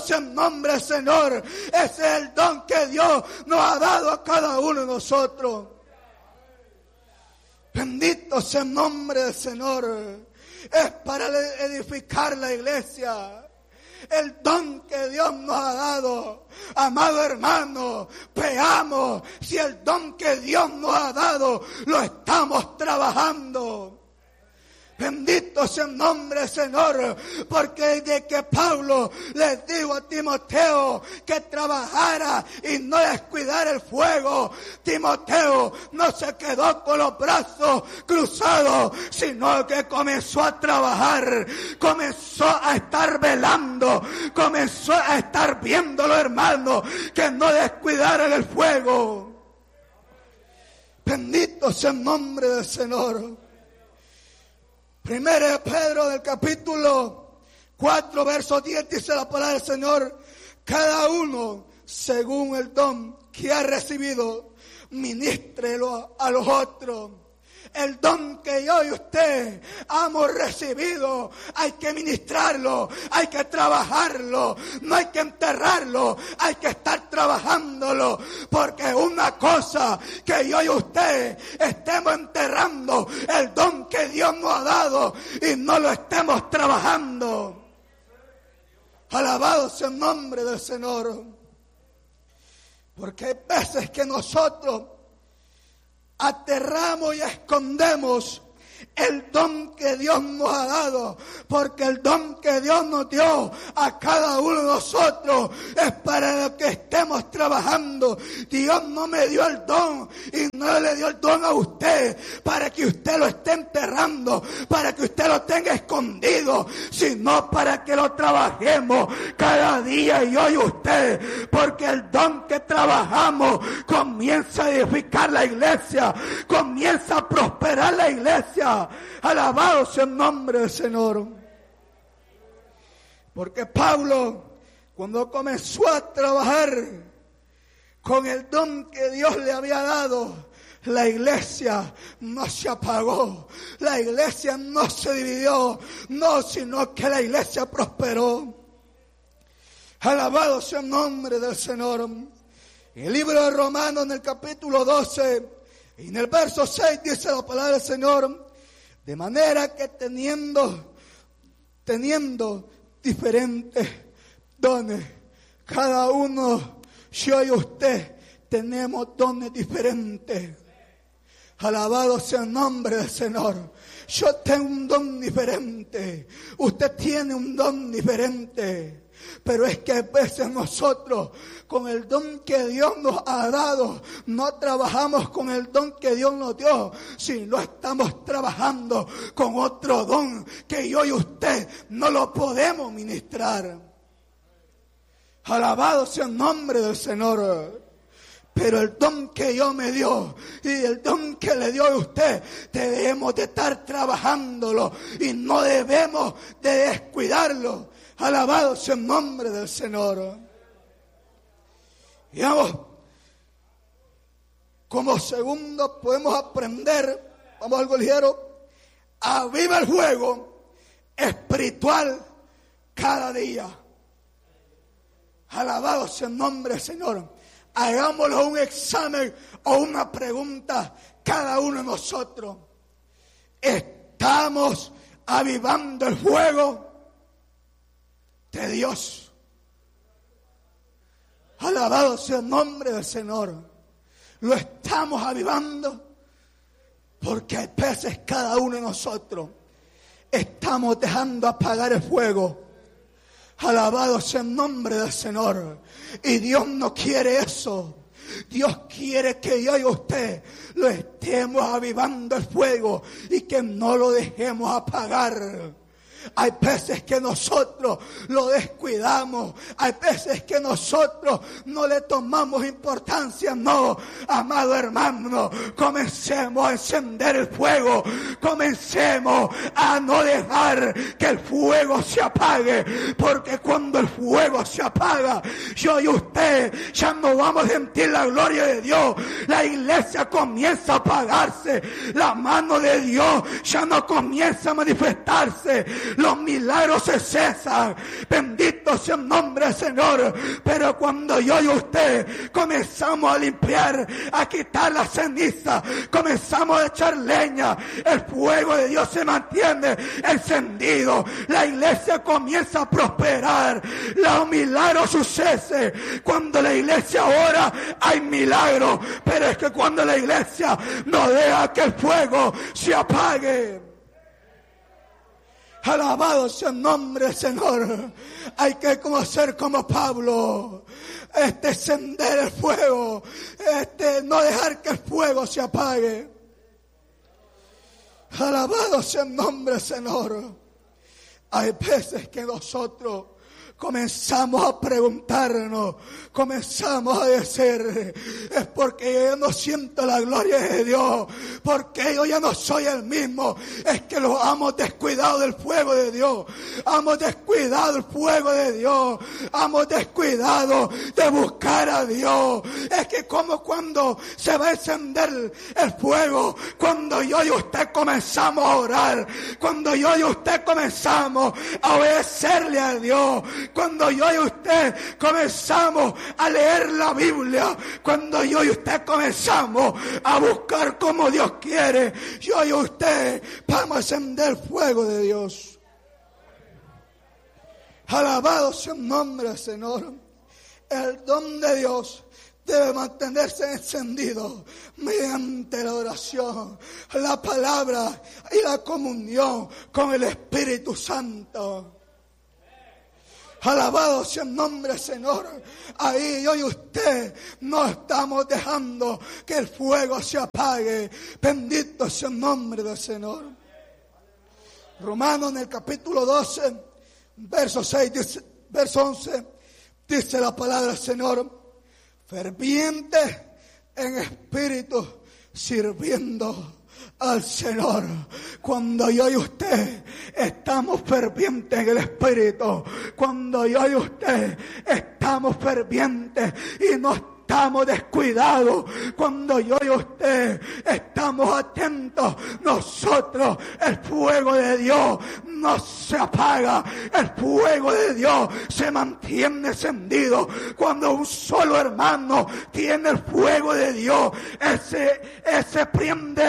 en nombre del Señor. Ese es el don que Dios nos ha dado a cada uno de nosotros. Bendito sea el nombre del Señor. Es para edificar la iglesia. El don que Dios nos ha dado. Amado hermano, veamos si el don que Dios nos ha dado lo estamos trabajando. Bendito sea el nombre del Señor, porque de que Pablo les dijo a Timoteo que trabajara y no descuidara el fuego, Timoteo no se quedó con los brazos cruzados, sino que comenzó a trabajar, comenzó a estar velando, comenzó a estar viéndolo, hermano, que no descuidaran el fuego. Bendito sea el nombre del Señor. Primero de Pedro del capítulo 4, verso 10 dice la palabra del Señor: cada uno según el don que ha recibido, ministrelo a los otros. El don que yo y usted hemos recibido, hay que ministrarlo, hay que trabajarlo, no hay que enterrarlo, hay que estar trabajándolo, porque una cosa que yo y usted estemos enterrando el don que Dios nos ha dado y no lo estemos trabajando. Alabado sea el nombre del Señor, porque hay veces que nosotros aterramos y escondemos el don que Dios nos ha dado, porque el don que Dios nos dio a cada uno de nosotros es para que estemos trabajando. Dios no me dio el don y no le dio el don a usted para que usted lo esté enterrando, para que usted lo tenga escondido, sino para que lo trabajemos cada día, yo y usted, porque el don que trabajamos comienza a edificar la iglesia, comienza a prosperar la iglesia. Alabado sea el nombre del Señor. Porque Pablo, cuando comenzó a trabajar con el don que Dios le había dado, la iglesia no se apagó, la iglesia no se dividió, no, sino que la iglesia prosperó. Alabado sea el nombre del Señor. En el libro de Romanos, en el capítulo 12, y en el verso 6 dice la palabra del Señor: de manera que teniendo diferentes dones, cada uno, yo y usted, tenemos dones diferentes. Alabado sea el nombre del Señor. Yo tengo un don diferente, usted tiene un don diferente. Pero es que a veces nosotros, con el don que Dios nos ha dado, no trabajamos con el don que Dios nos dio, sino estamos trabajando con otro don que yo y usted no lo podemos ministrar. Alabado sea el nombre del Señor. Pero el don que Dios me dio y el don que le dio a usted, debemos de estar trabajándolo y no debemos de descuidarlo. Alabado sea el nombre del Señor. Y vamos, como segundo podemos aprender, vamos algo ligero, aviva el fuego espiritual cada día. Alabado sea el nombre del Señor. Hagámoslo un examen o una pregunta cada uno de nosotros. ¿Estamos avivando el fuego de Dios? Alabado sea el nombre del Señor. Lo estamos avivando, porque hay veces cada uno de nosotros estamos dejando apagar el fuego. Alabado sea el nombre del Señor. Y Dios no quiere eso. Dios quiere que yo y usted lo estemos avivando el fuego y que no lo dejemos apagar. Hay veces que nosotros lo descuidamos. Hay veces que nosotros no le tomamos importancia. No, amado hermano, comencemos a encender el fuego. Comencemos a no dejar que el fuego se apague. Porque cuando el fuego se apaga, yo y usted ya no vamos a sentir la gloria de Dios. La iglesia comienza a apagarse. La mano de Dios ya no comienza a manifestarse. los milagros se cesan. Bendito sea el nombre del Señor. Pero cuando yo y usted comenzamos a limpiar, a quitar la ceniza, comenzamos a echar leña, el fuego de Dios se mantiene encendido. La iglesia comienza a prosperar. Los milagros suceden. Cuando la iglesia ora, hay milagros. Pero es que cuando la iglesia no deja que el fuego se apague. Alabado sea el nombre del Señor. Hay que ser como Pablo. Encender el fuego. No dejar que el fuego se apague. Alabado sea el nombre del Señor. Hay veces que nosotros comenzamos a preguntarnos, comenzamos a decir, es porque yo ya no siento la gloria de Dios, porque yo ya no soy el mismo, es que lo hemos descuidado del fuego de Dios, hemos descuidado el fuego de Dios, hemos descuidado de buscar a Dios. Es que como cuando se va a encender el fuego, cuando yo y usted comenzamos a orar, cuando yo y usted comenzamos a obedecerle a Dios, cuando yo y usted comenzamos a leer la Biblia, cuando yo y usted comenzamos a buscar como Dios quiere, yo y usted vamos a encender el fuego de Dios. Alabado sea el nombre del Señor. El don de Dios debe mantenerse encendido mediante la oración, la palabra y la comunión con el Espíritu Santo. Alabado sea el nombre del Señor. Ahí yo y usted no estamos dejando que el fuego se apague. Bendito sea el nombre del Señor. Romanos en el capítulo 12, verso 6, verso 11, dice la palabra del Señor: ferviente en espíritu, sirviendo al Señor. Cuando yo y usted estamos fervientes en el Espíritu, cuando yo y usted estamos fervientes y no estamos descuidados, cuando yo y usted estamos atentos, nosotros, el fuego de Dios no se apaga, el fuego de Dios se mantiene encendido. Cuando un solo hermano tiene el fuego de Dios, ese prende